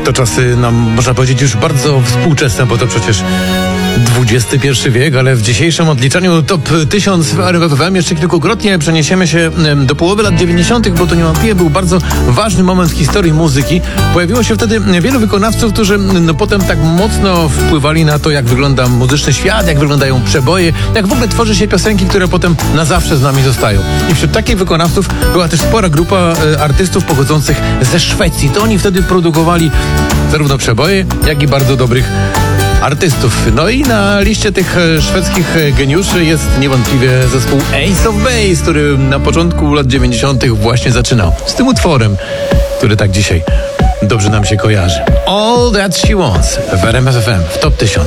To czasy, można powiedzieć, już bardzo współczesne, bo to przecież XXI wiek, ale w dzisiejszym odliczaniu top 1000 w RMF FM jeszcze kilkukrotnie przeniesiemy się do połowy lat 90., bo to niewątpliwie był bardzo ważny moment w historii muzyki. Pojawiło się wtedy wielu wykonawców, którzy potem tak mocno wpływali na to, jak wygląda muzyczny świat, jak wyglądają przeboje, jak w ogóle tworzy się piosenki, które potem na zawsze z nami zostają. I wśród takich wykonawców była też spora grupa artystów pochodzących ze Szwecji. To oni wtedy produkowali zarówno przeboje, jak i bardzo dobrych artystów. No i na liście tych szwedzkich geniuszy jest niewątpliwie zespół Ace of Base, który na początku lat 90. właśnie zaczynał z tym utworem, który tak dzisiaj dobrze nam się kojarzy. All That She Wants w RMF FM w Top 1000.